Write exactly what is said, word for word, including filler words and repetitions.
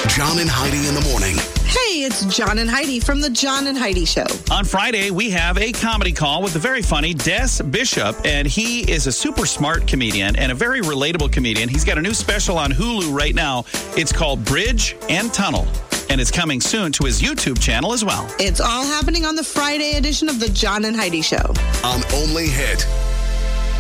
John and Heidi in the morning. Hey, it's John and Heidi from the John and Heidi Show. On Friday, we have a comedy call with the very funny Des Bishop, and he is a super smart comedian and a very relatable comedian. He's got a new special on Hulu right now. It's called Bridge and Tunnel, and it's coming soon to his YouTube channel as well. It's all happening on the Friday edition of the John and Heidi Show. On Only Hit